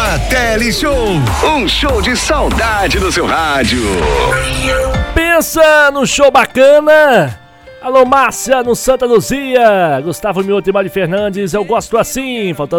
Teleshow, um show de saudade no seu rádio. Pensa no show bacana. Alô, Márcia, no Santa Luzia. Gustavo Mioto e Mari Fernandes, eu gosto assim. Faltando